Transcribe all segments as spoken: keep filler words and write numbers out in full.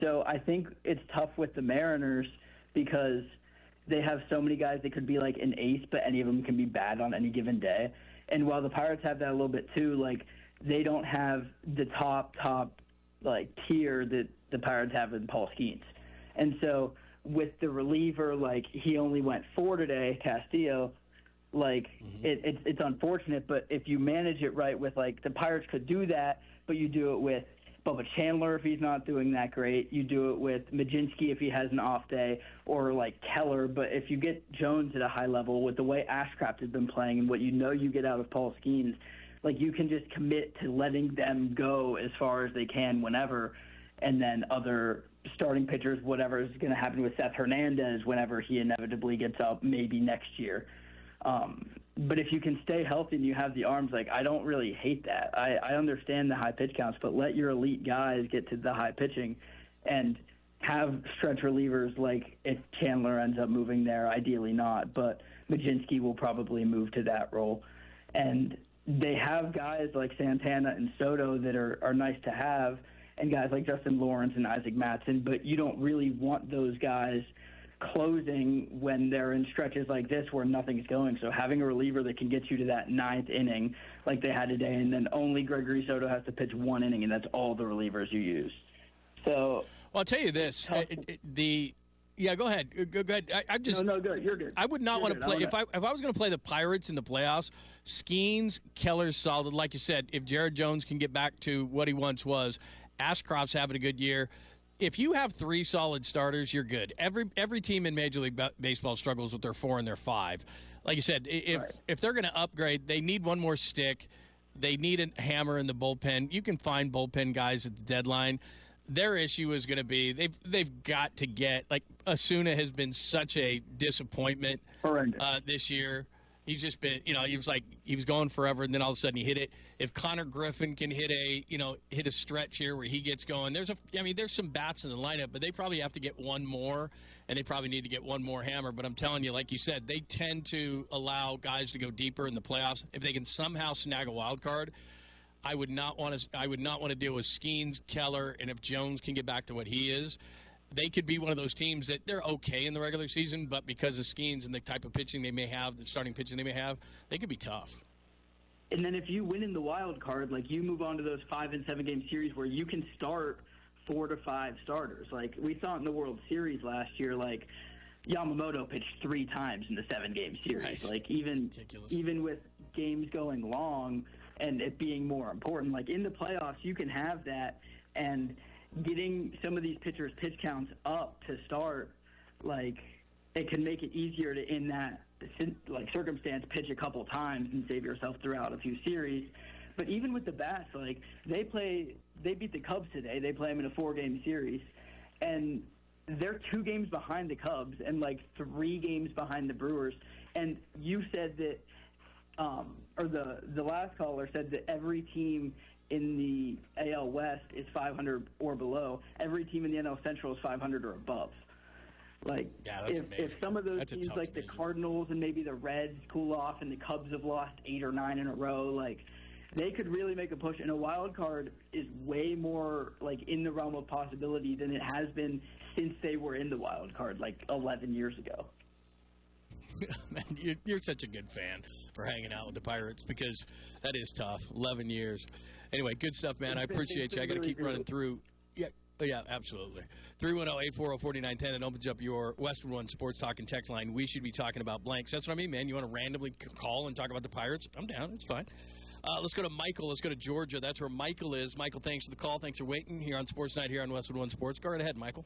So I think it's tough with the Mariners because they have so many guys that could be like an ace, but any of them can be bad on any given day. And while the Pirates have that a little bit too, like they don't have the top, top like tier that the Pirates have in Paul Skeens. And so with the reliever, like he only went four today, Castillo, like mm-hmm. it, it's it's unfortunate, but if you manage it right with like the Pirates could do that, but you do it with Bubba Chandler if he's not doing that great. You do it with Majinski if he has an off day, or like Keller. But if you get Jones at a high level with the way Ashcraft has been playing and what you know you get out of Paul Skeens, like you can just commit to letting them go as far as they can whenever, and then other starting pitchers, whatever is going to happen with Seth Hernandez whenever he inevitably gets up, maybe next year. Um, but if you can stay healthy and you have the arms, like I don't really hate that. I, I understand the high pitch counts, but let your elite guys get to the high pitching and have stretch relievers. Like if Chandler ends up moving there, ideally not, but Majinski will probably move to that role. And they have guys like Santana and Soto that are, are nice to have, and guys like Justin Lawrence and Isaac Mattson, but you don't really want those guys closing when they're in stretches like this where nothing's going. So having a reliever that can get you to that ninth inning like they had today, and then only Gregory Soto has to pitch one inning, and that's all the relievers you use. So well, I'll tell you this, it, it, the yeah, go ahead. Go, go ahead. I, I'm just no, no, good. You're good. I would not You're want to play I if I if I was going to play the Pirates in the playoffs. Skeens, Keller's solid, like you said. If Jared Jones can get back to what he once was, Ashcroft's having a good year. If you have three solid starters, you're good. Every every team in Major League Baseball struggles with their four and their five. Like you said, if right. if they're going to upgrade, they need one more stick. They need a hammer in the bullpen. You can find bullpen guys at the deadline. Their issue is going to be they've they've got to get like Osuna has been such a disappointment uh, this year. He's just been, you know, he was like he was going forever, and then all of a sudden he hit it. If Connor Griffin can hit a, you know, hit a stretch here where he gets going, there's a, I mean, there's some bats in the lineup, but they probably have to get one more, and they probably need to get one more hammer. But I'm telling you, like you said, they tend to allow guys to go deeper in the playoffs if they can somehow snag a wild card. I would not want to. I would not want to deal with Skeens, Keller, and if Jones can get back to what he is. They could be one of those teams that they're okay in the regular season, but because of Skeens and the type of pitching they may have, the starting pitching they may have, they could be tough. And then if you win in the wild card, like you move on to those five and seven game series where you can start four to five starters. Like we saw it in the World Series last year, like Yamamoto pitched three times in the seven game series. Nice. Like even Ridiculous. even with games going long and it being more important, like in the playoffs you can have that, and getting some of these pitchers' pitch counts up to start, like it can make it easier to, in that like circumstance, pitch a couple times and save yourself throughout a few series. But even with the bats, like they play, they beat the Cubs today. They play them in a four-game series, and they're two games behind the Cubs and like three games behind the Brewers. And you said that, um, or the the last caller said that every team in the A L West is five hundred or below. Every team in the N L Central is five hundred or above. Like, yeah, that's if, amazing. if some of those That's teams, like division. the Cardinals and maybe the Reds, cool off, and the Cubs have lost eight or nine in a row, like, they could really make a push. And a wild card is way more, like, in the realm of possibility than it has been since they were in the wild card, like, eleven years ago. Man, you're, you're such a good fan for hanging out with the Pirates because that is tough. eleven years. Anyway, good stuff, man. I appreciate you. I got to keep running through. Yeah, yeah, absolutely. three one zero, eight four zero, four nine one zero. It opens up your Westwood One Sports Talk and text line. We should be talking about blanks. That's what I mean, man. You want to randomly call and talk about the Pirates? I'm down. It's fine. Uh, let's go to Michael. Let's go to Georgia. That's where Michael is. Michael, thanks for the call. Thanks for waiting here on Sports Night here on Westwood One Sports. Go right ahead, Michael.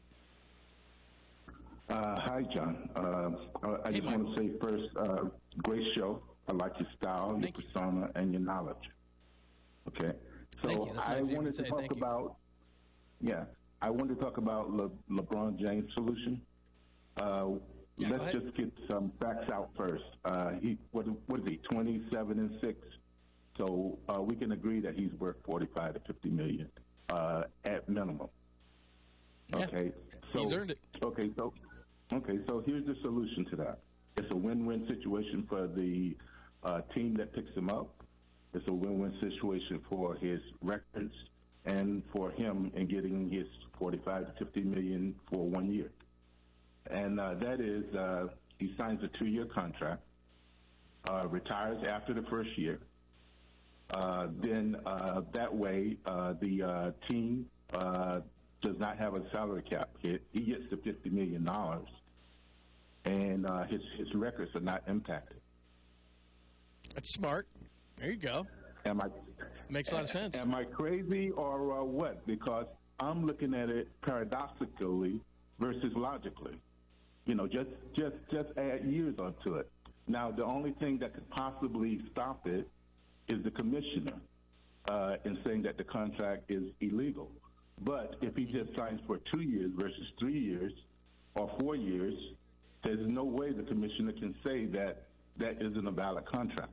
Uh, hi, John. Uh, I Hey, just want to say first, uh, great show. I like your style, Thank your you. persona, and your knowledge. Okay. So Thank you. That's I nice of you wanted to to say. talk Thank you. about, yeah, I wanted to talk about Le- LeBron James' solution. Uh, Yeah, go let's ahead. just get some facts out first. Uh, he what, what is he? twenty-seven and six. So uh, we can agree that he's worth forty-five to fifty million uh, at minimum. Yeah. Okay. So He's earned it. Okay. So okay. So here's the solution to that. It's a win-win situation for the uh, team that picks him up. It's a win-win situation for his records and for him in getting his forty-five to fifty million for one year. And uh, that is, uh, he signs a two-year contract, uh, retires after the first year. Uh, then uh, that way, uh, the uh, team uh, does not have a salary cap hit. He gets the fifty million dollars, and uh, his, his records are not impacted. That's smart. There you go. Am I Makes a lot of sense. Am I crazy or uh, what? Because I'm looking at it paradoxically versus logically. You know, just just just add years onto it. Now, the only thing that could possibly stop it is the commissioner uh, in saying that the contract is illegal. But if he just signs for two years versus three years or four years, there's no way the commissioner can say that that isn't a valid contract.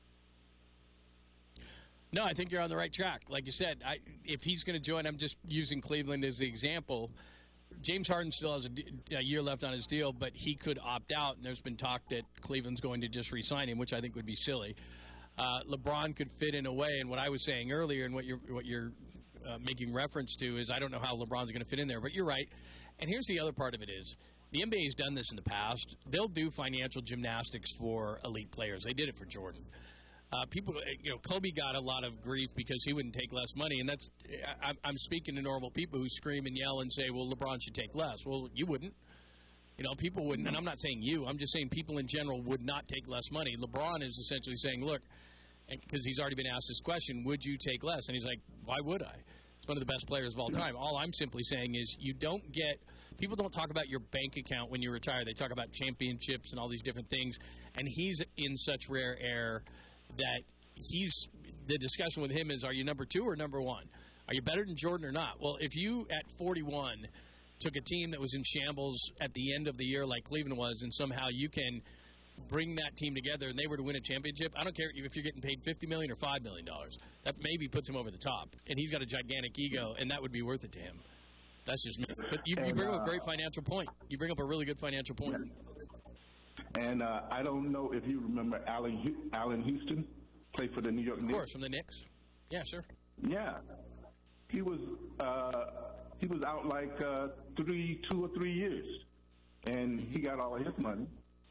No, I think you're on the right track. Like you said, I, if he's going to join, I'm just using Cleveland as the example. James Harden still has a, a year left on his deal, but he could opt out, and there's been talk that Cleveland's going to just re-sign him, which I think would be silly. Uh, LeBron could fit in a way, and what I was saying earlier and what you're, what you're uh, making reference to is I don't know how LeBron's going to fit in there, but you're right. And here's the other part of it is the N B A has done this in the past. They'll do financial gymnastics for elite players. They did it for Jordan. Uh, people, you know, Kobe got a lot of grief because he wouldn't take less money, and that's I, I'm speaking to normal people who scream and yell and say, well, LeBron should take less. Well, you wouldn't. You know, people wouldn't, and I'm not saying you. I'm just saying people in general would not take less money. LeBron is essentially saying, look, because he's already been asked this question, would you take less? And he's like, why would I? He's one of the best players of all time. All I'm simply saying is you don't get – people don't talk about your bank account when you retire. They talk about championships and all these different things, and he's in such rare air – that he's the discussion with him is, are you number two or number one? Are you better than Jordan or not? Well, if you at forty-one took a team that was in shambles at the end of the year like Cleveland was, and somehow you can bring that team together and they were to win a championship, I don't care if you're getting paid fifty million dollars or five million dollars. That maybe puts him over the top, and he's got a gigantic ego, and that would be worth it to him. That's just me. But you, you bring up a great financial point. You bring up a really good financial point. And uh, I don't know if you remember Allen, Allen Houston, played for the New York Knicks. Of course, from the Knicks. Yeah, sure. Yeah. He was uh, he was out like uh, three, two or three years, and he got all of his money.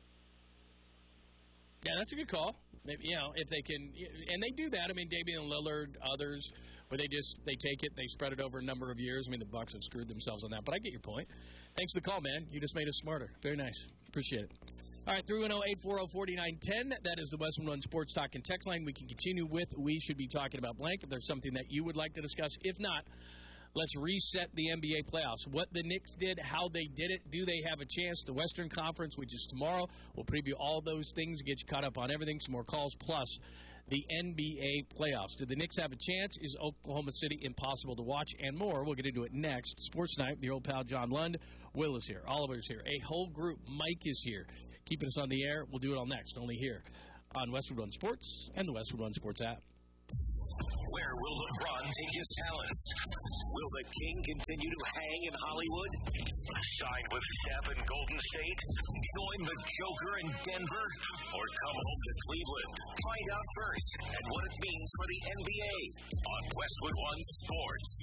Yeah, that's a good call. Maybe, you know, if they can, and they do that. I mean, Damian Lillard, others, where they just they take it, they spread it over a number of years. I mean, the Bucks have screwed themselves on that, but I get your point. Thanks for the call, man. You just made us smarter. Very nice. Appreciate it. All right, three one zero, eight four zero, four nine one zero. That is the Westwood One Sports Talk and Text line. We can continue with We Should Be Talking About Blank if there's something that you would like to discuss. If not, let's reset the N B A playoffs. What the Knicks did, how they did it, do they have a chance? The Western Conference, which is tomorrow, we'll preview all those things, get you caught up on everything, some more calls, plus the N B A playoffs. Do the Knicks have a chance? Is Oklahoma City impossible to watch? And more. We'll get into it next. Sports Night, your old pal John Lund. Will is here. Oliver's here. A whole group. Mike is here. Keeping us on the air. We'll do it all next, only here on Westwood One Sports and the Westwood One Sports app. Where will LeBron take his talents? Will the King continue to hang in Hollywood? Sign with Steph in Golden State? Join the Joker in Denver? Or come home to Cleveland? Find out first and what it means for the N B A on Westwood One Sports.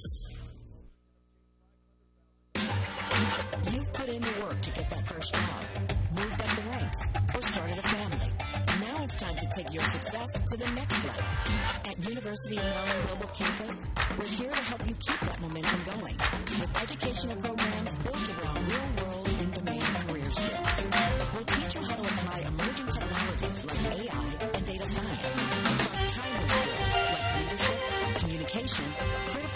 You've put in the work to get that first job, moved up the ranks, or started a family. Now it's time to take your success to the next level. At University of Maryland Global Campus, we're here to help you keep that momentum going with educational programs